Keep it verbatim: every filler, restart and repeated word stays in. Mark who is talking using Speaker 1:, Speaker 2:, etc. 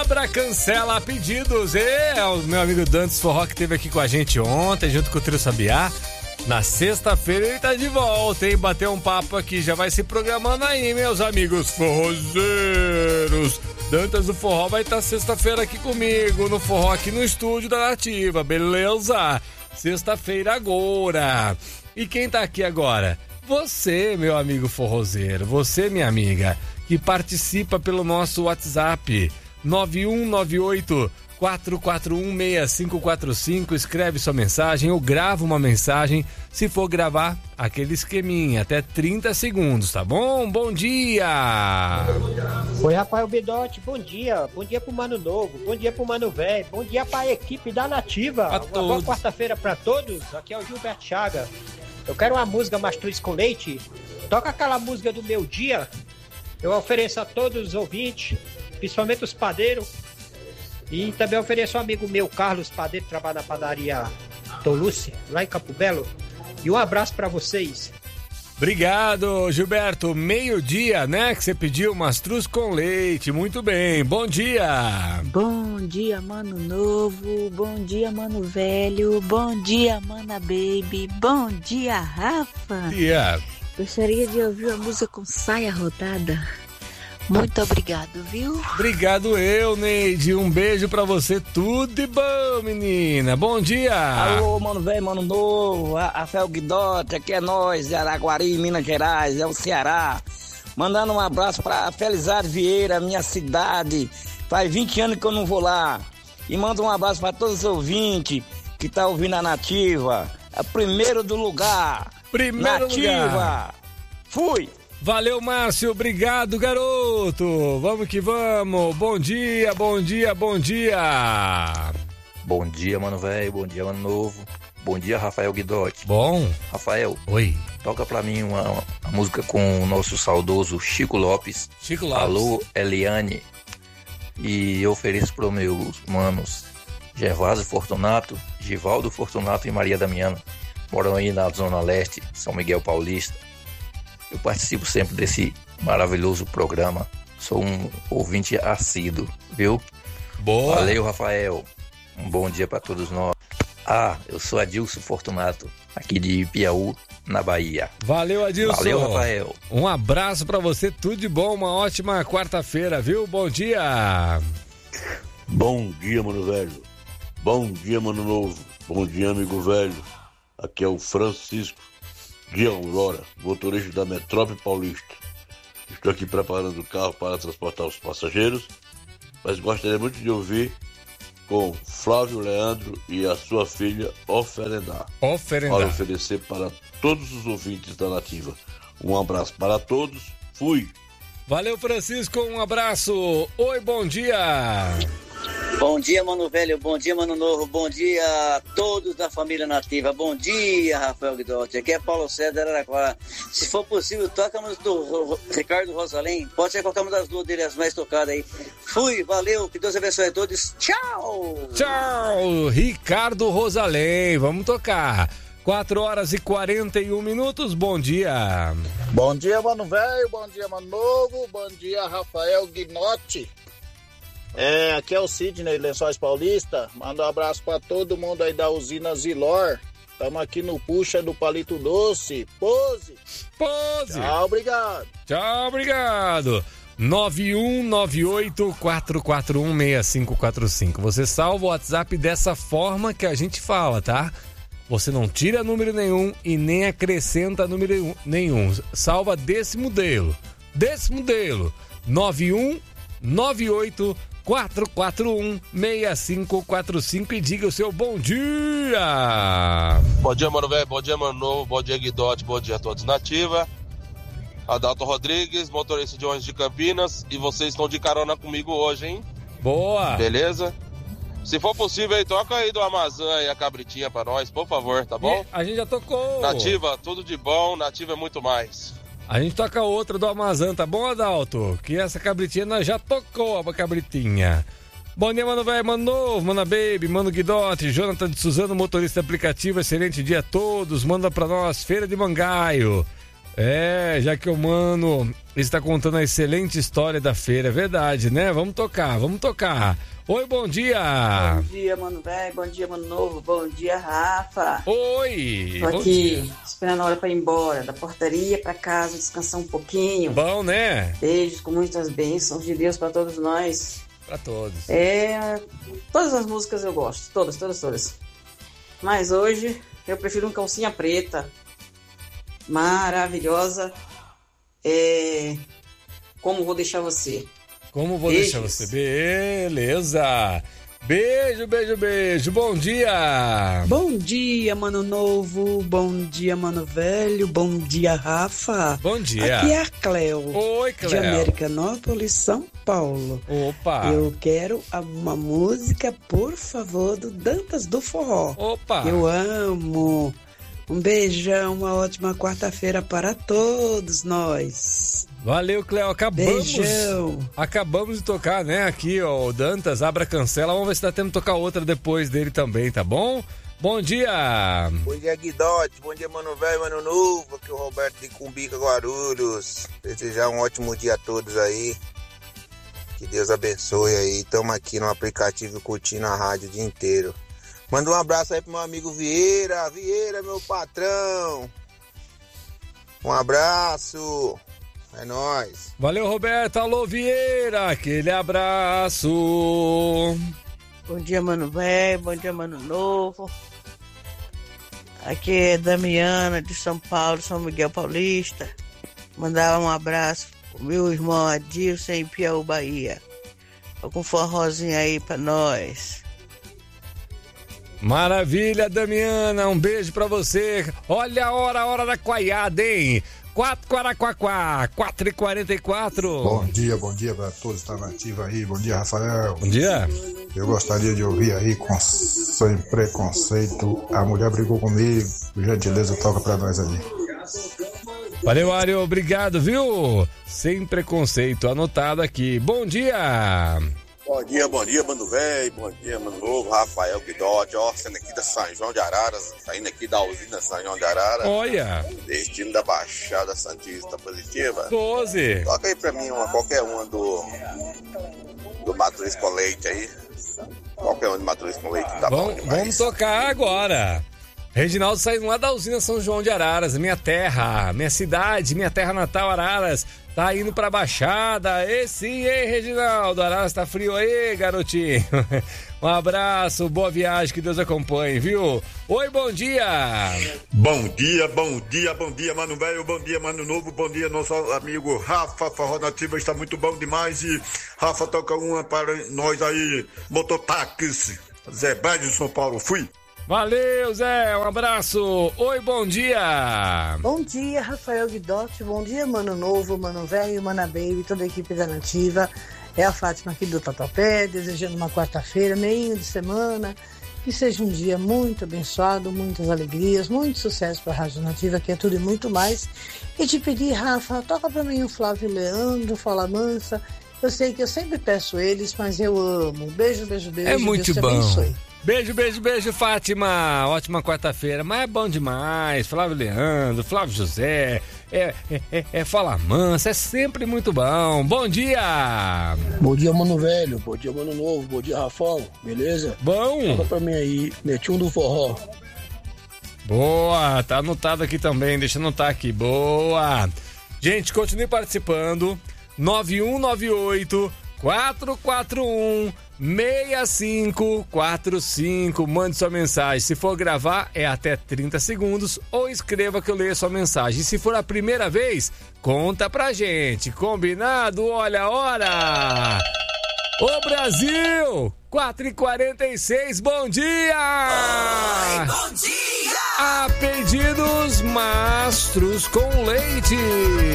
Speaker 1: Abra, cancela pedidos. É, o meu amigo Dantes Forró que esteve aqui com a gente ontem, junto com o Trio Sabiá. Na sexta-feira ele tá de volta, hein? Bateu um papo aqui, já vai se programando aí, meus amigos forrozeiros. Dantas do Forró vai estar sexta-feira aqui comigo, no Forró aqui no estúdio da Nativa, beleza? Sexta-feira agora. E quem tá aqui agora? Você, meu amigo forrozeiro, você, minha amiga, que participa pelo nosso WhatsApp nove um nove oito quatro quatro um seis cinco quatro cinco, escreve sua mensagem ou grava uma mensagem, se for gravar, aquele esqueminha, até trinta segundos, tá bom? Bom dia!
Speaker 2: Oi, Rafael Bidotti, bom dia, bom dia pro Mano Novo, bom dia pro Mano Velho, bom dia pra equipe da Nativa,
Speaker 1: a
Speaker 2: uma
Speaker 1: todos.
Speaker 2: Boa quarta-feira pra todos, aqui é o Gilberto Chaga. Eu quero uma música Mastruz com Leite, toca aquela música do meu dia, eu ofereço a todos os ouvintes, principalmente os padeiros. E também ofereço ao amigo meu, Carlos Padeiro, que trabalha na padaria Toluce, lá em Campo Belo. E um abraço pra vocês.
Speaker 1: Obrigado, Gilberto. Meio-dia, né? Que você pediu mastruz com leite. Muito bem. Bom dia.
Speaker 3: Bom dia, Mano Novo. Bom dia, Mano Velho. Bom dia, Mana Baby. Bom dia, Rafa.
Speaker 1: Yeah.
Speaker 3: Gostaria de ouvir a música com saia rodada. Muito obrigado, viu?
Speaker 1: Obrigado eu, Neide. Um beijo pra você. Tudo de bom, menina. Bom dia.
Speaker 4: Alô, Mano Velho, Mano Novo. Rafael Guidotti, aqui é nós, de Araguari, Minas Gerais, é o Ceará. Mandando um abraço pra Felizardo Vieira, minha cidade. Faz vinte anos que eu não vou lá. E manda um abraço pra todos os ouvintes que tá ouvindo a Nativa. É primeiro do lugar.
Speaker 1: Primeiro
Speaker 4: Nativa.
Speaker 1: lugar.
Speaker 4: Fui.
Speaker 1: Valeu, Márcio. Obrigado, garoto. Vamos que vamos. Bom dia, bom dia, bom dia.
Speaker 5: Bom dia, Mano Velho. Bom dia, Mano Novo. Bom dia, Rafael Guidotti.
Speaker 1: Bom.
Speaker 5: Rafael.
Speaker 1: Oi.
Speaker 5: Toca pra mim uma, uma música com o nosso saudoso Chico Lopes.
Speaker 1: Chico Lopes.
Speaker 5: Alô, Eliane. E eu ofereço pros meus manos Gervásio Fortunato, Givaldo Fortunato e Maria Damiana. Moram aí na Zona Leste, São Miguel Paulista. Eu participo sempre desse maravilhoso programa. Sou um ouvinte assíduo, viu?
Speaker 1: Boa.
Speaker 5: Valeu, Rafael. Um bom dia para todos nós. Ah, eu sou Adilson Fortunato, aqui de Piauí, na Bahia.
Speaker 1: Valeu, Adilson.
Speaker 5: Valeu, Rafael.
Speaker 1: Um abraço pra você, tudo de bom, uma ótima quarta-feira, viu? Bom dia.
Speaker 6: Bom dia, Mano Velho. Bom dia, Mano Novo. Bom dia, amigo velho. Aqui é o Francisco de Aurora, motorista da Metrópole Paulista. Estou aqui preparando o carro para transportar os passageiros, mas gostaria muito de ouvir com Flávio Leandro e a sua filha Oferendar.
Speaker 1: Oferendar.
Speaker 6: Para oferecer para todos os ouvintes da Nativa. Um abraço para todos. Fui.
Speaker 1: Valeu, Francisco. Um abraço. Oi, bom dia.
Speaker 7: Bom dia, Mano Velho, bom dia, Mano Novo, bom dia a todos da família Nativa, bom dia, Rafael Guidotti, aqui é Paulo César Araraquara. Se for possível, toca a música do Ricardo Rosalém, pode ser qualquer uma das duas dele, as mais tocadas aí. Fui, valeu, que Deus abençoe a todos, tchau!
Speaker 1: Tchau, Ricardo Rosalém, vamos tocar. quatro horas e quarenta e um minutos, bom dia.
Speaker 8: Bom dia, Mano Velho, bom dia, Mano Novo, bom dia, Rafael Guidotti. É, aqui é o Sidney, Lençóis Paulista. Manda um abraço pra todo mundo aí da usina Zilor. Estamos aqui no Puxa do Palito Doce. Pose!
Speaker 1: Pose!
Speaker 8: Tchau, obrigado!
Speaker 1: Tchau, obrigado! nove um nove oito quatro quatro um seis cinco quatro cinco. Você salva o WhatsApp dessa forma que a gente fala, tá? Você não tira número nenhum e nem acrescenta número nenhum. Salva desse modelo. Desse modelo. nove um nove oito quatro quatro um seis cinco quatro cinco e diga o seu bom dia.
Speaker 9: Bom dia, Mano Velho, bom dia, Mano Novo, bom dia, Guidotti, bom dia a todos Nativa. Adalto Rodrigues, motorista de ônibus de Campinas, e vocês estão de carona comigo hoje, hein?
Speaker 1: Boa!
Speaker 9: Beleza? Se for possível aí, toca aí do Amazon e a cabritinha pra nós, por favor, tá bom?
Speaker 1: E a gente já tocou.
Speaker 9: Nativa, tudo de bom, Nativa é muito mais.
Speaker 1: A gente toca outra do Amazon, tá bom, Adalto? Que essa cabritinha nós já tocou a cabritinha. Bom dia, Mano Velho, Mano Novo, Mana Baby, Mano Guidotti, Jonathan de Suzano, motorista aplicativo, excelente dia a todos. Manda pra nós, Feira de Mangaio. É, já que o mano está contando a excelente história da feira, é verdade, né? Vamos tocar, vamos tocar. Oi, bom dia.
Speaker 10: Bom dia, mano velho, bom dia, mano novo, bom dia, Rafa.
Speaker 1: Oi.
Speaker 10: Tô aqui, dia. Esperando a hora pra ir embora, da portaria pra casa, descansar um pouquinho.
Speaker 1: Bom, né?
Speaker 10: Beijos com muitas bênçãos de Deus pra todos nós.
Speaker 1: Pra todos.
Speaker 10: É, todas as músicas eu gosto, todas, todas, todas. Mas hoje eu prefiro um Calcinha Preta. Maravilhosa. É... Como Vou Deixar Você.
Speaker 1: Como Vou
Speaker 10: Beijos.
Speaker 1: Deixar Você. Beleza. Beijo, beijo, beijo. Bom dia.
Speaker 3: Bom dia, mano novo. Bom dia, mano velho. Bom dia, Rafa.
Speaker 1: Bom dia.
Speaker 3: Aqui é a Cleo.
Speaker 1: Oi, Cleo.
Speaker 3: De Americanópolis, São Paulo.
Speaker 1: Opa.
Speaker 3: Eu quero uma música, por favor, do Dantas do Forró.
Speaker 1: Opa.
Speaker 3: Eu amo. Um beijão, uma ótima quarta-feira para todos nós.
Speaker 1: Valeu, Cleo. Acabamos.
Speaker 3: Beijão.
Speaker 1: Acabamos de tocar, né? Aqui, ó, o Dantas, Abra Cancela. Vamos ver se dá tempo de tocar outra depois dele também, tá bom? Bom dia.
Speaker 11: Bom dia, Guidote. Bom dia, mano velho, mano novo. Aqui é o Roberto de Cumbica, Guarulhos. Desejar um ótimo dia a todos aí. Que Deus abençoe aí. Estamos aqui no aplicativo curtindo a rádio o dia inteiro. Manda um abraço aí pro meu amigo Vieira. Vieira, meu patrão. Um abraço. É nóis.
Speaker 1: Valeu, Roberto. Alô, Vieira. Aquele abraço.
Speaker 12: Bom dia, mano velho. Bom dia, mano novo. Aqui é Damiana, de São Paulo, São Miguel Paulista. Mandar um abraço pro meu irmão Adilson em Piauí, Bahia. Tô com um forrozinho aí pra nós.
Speaker 1: Maravilha, Damiana, um beijo pra você. Olha a hora, a hora da coiada, hein? quatro Quaraquaquá, quatro e quarenta e quatro.
Speaker 13: Bom dia, bom dia pra todos que estão nativos aí. Bom dia, Rafael.
Speaker 1: Bom dia.
Speaker 13: Eu gostaria de ouvir aí, com, sem preconceito, A Mulher Brigou Comigo. Por gentileza, toca pra nós aí.
Speaker 1: Valeu, Mário, obrigado, viu? Sem preconceito, anotado aqui. Bom dia.
Speaker 14: Bom dia, bom dia, mano velho, bom dia, mano novo, Rafael Guidotti, ó, saindo aqui da São João de Araras, saindo aqui da usina São João de Araras.
Speaker 1: Olha!
Speaker 14: Destino da Baixada Santista Positiva.
Speaker 1: doze.
Speaker 14: Toca aí pra mim uma, qualquer uma do, do Matriz com Leite aí, qualquer uma do Matriz com Leite, tá bom, bom demais.
Speaker 1: Vamos tocar agora. Reginaldo saindo lá da usina São João de Araras, minha terra, minha cidade, minha terra natal, Araras. Tá indo pra Baixada. E sim, hein, Reginaldo? Araras tá frio aí, garotinho. Um abraço, boa viagem, que Deus acompanhe, viu? Oi, bom dia.
Speaker 15: Bom dia, bom dia, bom dia, mano velho, bom dia, mano novo, bom dia, nosso amigo Rafa, Forró Nativa está muito bom demais. E Rafa, toca uma para nós aí, mototáxi, Zé Bad de São Paulo, fui.
Speaker 1: Valeu, Zé, um abraço. Oi, bom dia.
Speaker 12: Bom dia, Rafael Guidotti. Bom dia, mano novo, mano velho, mana baby, toda a equipe da Nativa. É a Fátima aqui do Tatuapé, desejando uma quarta-feira, meio de semana. Que seja um dia muito abençoado, muitas alegrias, muito sucesso para a Rádio Nativa, que é tudo e muito mais. E te pedir, Rafa, toca para mim o Flávio Leandro, Fala Mansa. Eu sei que eu sempre peço eles, mas eu amo. Beijo, beijo, beijo.
Speaker 1: É muito
Speaker 12: Deus te
Speaker 1: bom.
Speaker 12: abençoe.
Speaker 1: Beijo, beijo, beijo, Fátima. Ótima quarta-feira, mas é bom demais. Flávio Leandro, Flávio José, é, é, é, é Fala Mansa, é sempre muito bom. Bom dia.
Speaker 16: Bom dia, mano velho. Bom dia, mano novo. Bom dia, Rafão. Beleza?
Speaker 1: Bom.
Speaker 16: Toca pra mim aí, Netinho do Forró.
Speaker 1: Boa, tá anotado aqui também, deixa eu anotar aqui. Boa. Gente, continue participando. nove um nove oito, quatro quatro um, seis cinco quatro cinco. Mande sua mensagem. Se for gravar, é até trinta segundos. Ou escreva que eu leio sua mensagem. E se for a primeira vez, conta pra gente. Combinado? Olha a hora! Ô Brasil! quatro e quarenta e seis, bom dia!
Speaker 17: Oi, bom dia!
Speaker 1: A pedidos, mastros com leite.